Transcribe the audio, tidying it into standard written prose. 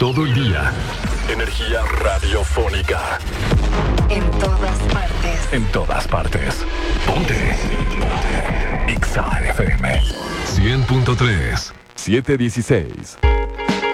todo el día. Energía radiofónica. En todas partes. En todas partes. Ponte. Ponte. Exa FM 100.3 716.